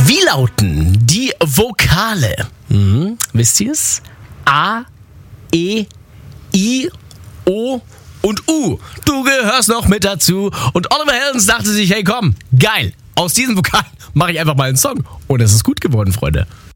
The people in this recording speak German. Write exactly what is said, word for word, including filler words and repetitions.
Wie lauten die Vokale? Hm, wisst ihr es? A, E, I, O und U. Du gehörst noch mit dazu. Und Oliver Heldens dachte sich, hey komm, geil, aus diesem Vokal mache ich einfach mal einen Song. Und es ist gut geworden, Freunde.